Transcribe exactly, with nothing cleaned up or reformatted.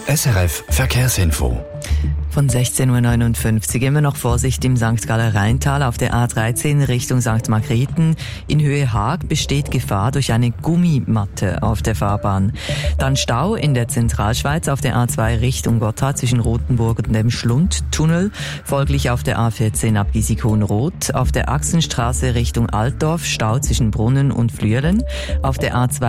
S R F Verkehrsinfo. Von sechzehn Uhr neunundfünfzig immer noch Vorsicht im Sankt Galler Rheintal auf der A dreizehn Richtung Sankt Margrethen. In Höhe Haag besteht Gefahr durch eine Gummimatte auf der Fahrbahn. Dann Stau in der Zentralschweiz auf der A zwei Richtung Gotthard zwischen Rothenburg und dem Schlundtunnel. Folglich auf der A vierzehn ab Giesig-Hohenroth. Auf der Achsenstraße Richtung Altdorf Stau zwischen Brunnen und Flüelen. Auf der A zwei